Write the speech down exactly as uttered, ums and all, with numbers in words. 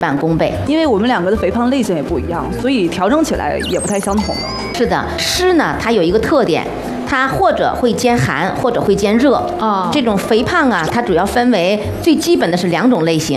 半功倍。 因为我们两个的肥胖类型也不一样，所以调整起来也不太相同了。 是的，湿呢，它有一个特点。它或者会兼寒，或者会兼热。 啊， 这种肥胖啊，它主要分为最基本的是两种类型。